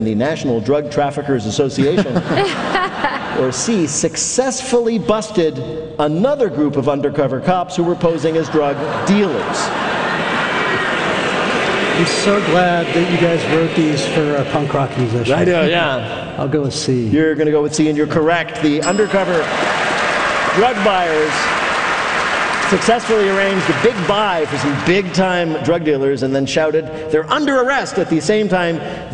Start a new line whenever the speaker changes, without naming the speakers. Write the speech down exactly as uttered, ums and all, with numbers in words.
the National Drug Traffickers Association. Or C, successfully busted another group of undercover cops who were posing as drug dealers.
I'm so glad that you guys wrote these for a punk rock musician.
I know, yeah.
I'll go with C.
You're going to go with C, and you're correct. The undercover drug buyers successfully arranged a big buy for some big-time drug dealers and then shouted, "They're under arrest," at the same time